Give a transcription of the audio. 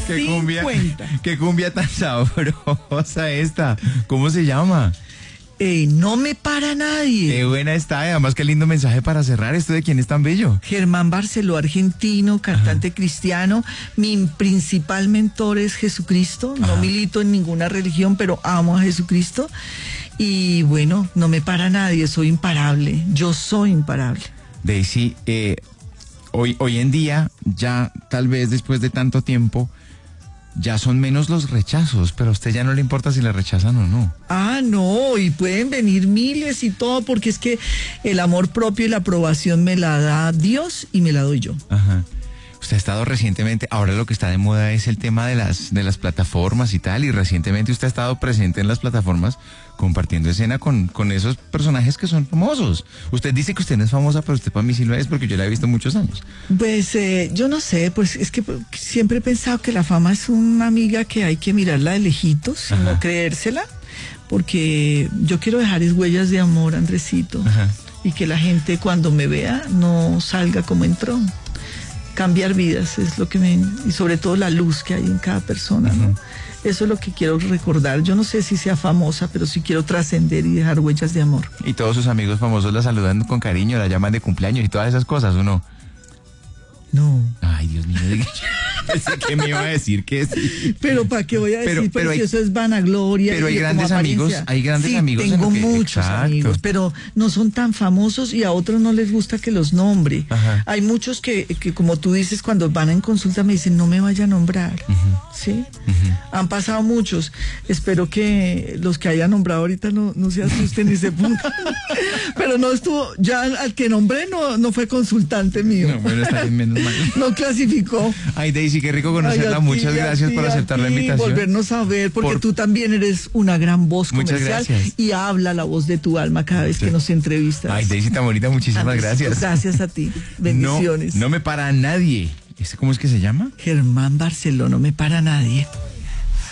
qué cumbia tan sabrosa esta. ¿Cómo se llama? No me para nadie. Qué buena está, además qué lindo mensaje para cerrar. ¿Esto de quién es tan bello? Germán Barceló, argentino, cantante cristiano. Mi principal mentor es Jesucristo. No milito en ninguna religión, pero amo a Jesucristo. Y bueno, no me para nadie, soy imparable. Yo soy imparable. Daisy, hoy en día, ya tal vez después de tanto tiempo, ya son menos los rechazos, pero a usted ya no le importa si le rechazan o no. Ah, no, y pueden venir miles y todo, porque es que el amor propio y la aprobación me la da Dios y me la doy yo. Ajá. Usted ha estado recientemente, ahora lo que está de moda es el tema de las plataformas y tal, y recientemente usted ha estado presente en las plataformas compartiendo escena con esos personajes que son famosos. Usted dice que usted no es famosa, pero usted para mí sí lo es, porque yo la he visto muchos años. Pues yo no sé, pues es que siempre he pensado que la fama es una amiga que hay que mirarla de lejitos y no creérsela, porque yo quiero dejar huellas de amor, Andresito, y que la gente cuando me vea no salga como entró. Cambiar vidas es lo que y sobre todo la luz que hay en cada persona, ¿no? Eso es lo que quiero recordar. Yo no sé si sea famosa, pero sí quiero trascender y dejar huellas de amor. Y todos sus amigos famosos la saludan con cariño, la llaman de cumpleaños y todas esas cosas, ¿o no? No. Ay, Dios mío, pensé que me iba a decir que sí. Pero ¿para qué voy a decir? Pero si eso es vanagloria. Pero hay grandes amigos, sí, tengo muchos amigos, pero no son tan famosos y a otros no les gusta que los nombre. Hay muchos que como tú dices, cuando van en consulta me dicen, no me vaya a nombrar. ¿Sí? Han pasado muchos. Espero que los que haya nombrado ahorita no se asusten y se pongan. Pero no estuvo, ya al que nombré no fue consultante mío. No, bueno, está bien, menos mal. No clasificó. Ay, Daisy, qué rico conocerla. Muchas gracias por aceptar la invitación. Volvernos a ver, porque tú también eres una gran voz comercial. Muchas gracias. Y habla la voz de tu alma cada vez que nos entrevistas. Ay, Daisy, tan bonita, muchísimas gracias. Gracias a ti. Bendiciones. No me para nadie. ¿Cómo es que se llama? Germán Barceló, no me para nadie.